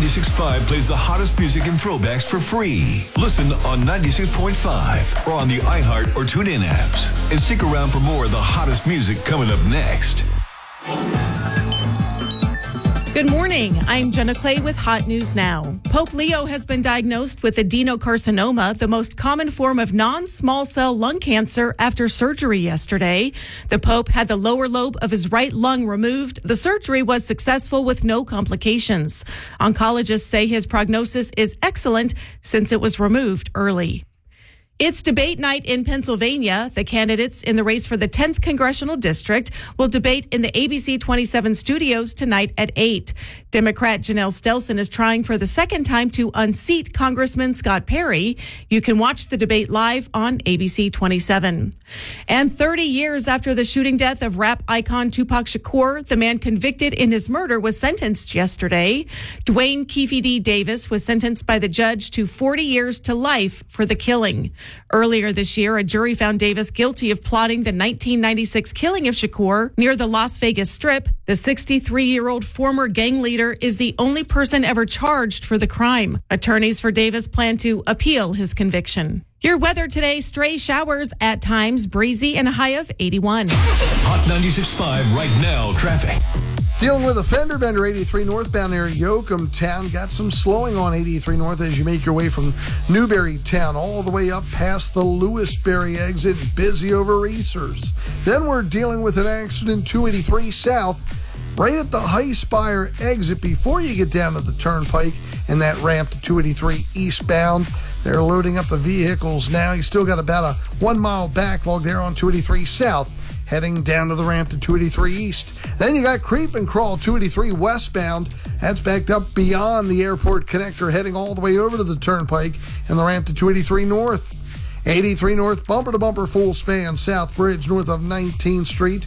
96.5 plays the hottest music and throwbacks for free. Listen on 96.5 or on the iHeart or TuneIn apps. And stick around for more of the hottest music coming up next. Good morning. I'm Jenna Clay with Hot News Now. Pope Leo has been diagnosed with adenocarcinoma, the most common form of non-small cell lung cancer, after surgery yesterday. The Pope had the lower lobe of his right lung removed. The surgery was successful with no complications. Oncologists say his prognosis is excellent since it was removed early. It's debate night in Pennsylvania. The candidates in the race for the 10th Congressional District will debate in the ABC 27 studios tonight at 8. Democrat Janelle Stelson is trying for the second time to unseat Congressman Scott Perry. You can watch the debate live on ABC 27. And 30 years after the shooting death of rap icon Tupac Shakur, the man convicted in his murder was sentenced yesterday. Dwayne Keefe D. Davis was sentenced by the judge to 40 years to life for the killing. Earlier this year, a jury found Davis guilty of plotting the 1996 killing of Shakur near the Las Vegas Strip. The 63-year-old former gang leader is the only person ever charged for the crime. Attorneys for Davis plan to appeal his conviction. Your weather today, stray showers at times, breezy and a high of 81. Hot 96.5 right now, traffic. Dealing with a fender bender 83 northbound near Yoakum Town. Got some slowing on 83 north as you make your way from Newberry Town all the way up past the Lewisberry exit. Busy over Reesers. Then we're dealing with an accident 283 south right at the High Spire exit before you get down to the turnpike and that ramp to 283 eastbound. They're loading up the vehicles now. You still got about a 1 mile backlog there on 283 south, heading down to the ramp to 283 east. Then you got Creep and Crawl 283 westbound. That's backed up beyond the airport connector, heading all the way over to the turnpike and the ramp to 283 north. 83 north, bumper to bumper, full span, South Bridge north of 19th Street.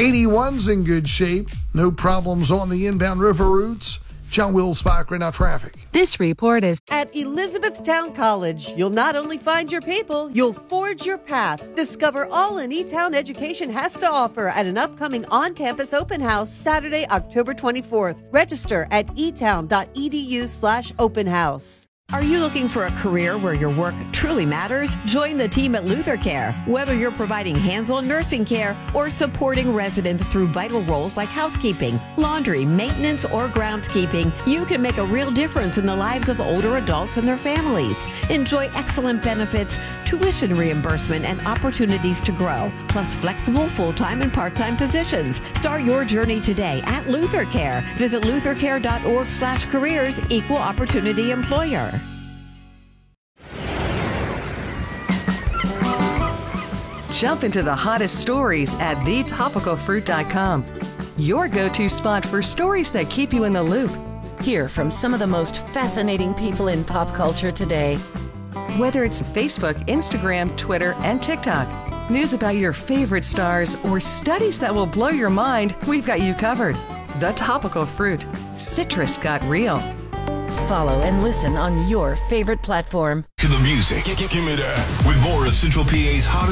81's in good shape. No problems on the inbound river routes. John Wills-Bach, right now traffic. This report is at Elizabethtown College. You'll not only find your people, you'll forge your path. Discover all an E-Town education has to offer at an upcoming on-campus open house Saturday, October 24th. Register at etown.edu/open house. Are you looking for a career where your work truly matters? Join the team at Luther Care. Whether you're providing hands-on nursing care or supporting residents through vital roles like housekeeping, laundry, maintenance, or groundskeeping, you can make a real difference in the lives of older adults and their families. Enjoy excellent benefits, tuition reimbursement, and opportunities to grow, plus flexible full-time and part-time positions. Start your journey today at Luther Care. Visit luthercare.org/careers, equal opportunity employer. Jump into the hottest stories at thetopicalfruit.com. Your go-to spot for stories that keep you in the loop. Hear from some of the most fascinating people in pop culture today. Whether it's Facebook, Instagram, Twitter, and TikTok, news about your favorite stars, or studies that will blow your mind, we've got you covered. The Topical Fruit. Citrus got real. Follow and listen on your favorite platform. To the music. Give me that. With more of Central PA's hottest